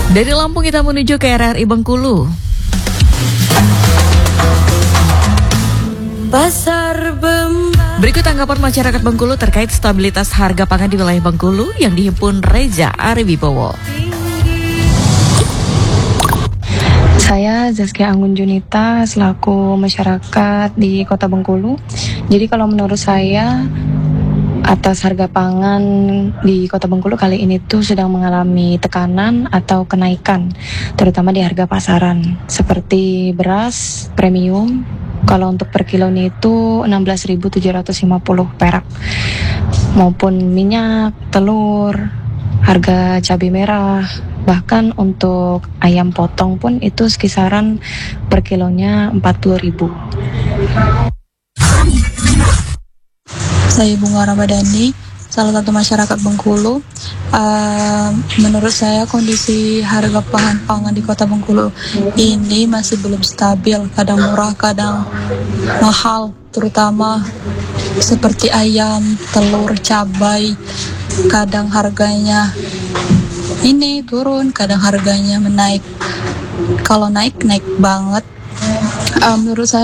Dari Lampung kita menuju ke RRI Bengkulu. Berikut tanggapan masyarakat Bengkulu terkait stabilitas harga pangan di wilayah Bengkulu yang dihimpun Reza Ariwibowo. Saya Zaskia Anggun Junita selaku masyarakat di Kota Bengkulu. Jadi kalau menurut saya atas harga pangan di Kota Bengkulu kali ini tuh sedang mengalami tekanan atau kenaikan, terutama di harga pasaran seperti beras premium. Kalau untuk per kilonya itu 16.750 perak, maupun minyak, telur, harga cabai merah, bahkan untuk ayam potong pun itu kisaran per kilonya 40.000. Saya Bunga Ramadhani, salah satu masyarakat Bengkulu. Menurut saya kondisi harga bahan pangan di Kota Bengkulu ini masih belum stabil, kadang murah, kadang mahal, terutama seperti ayam, telur, cabai. Kadang harganya ini turun, kadang harganya menaik. Kalau naik banget. Menurut saya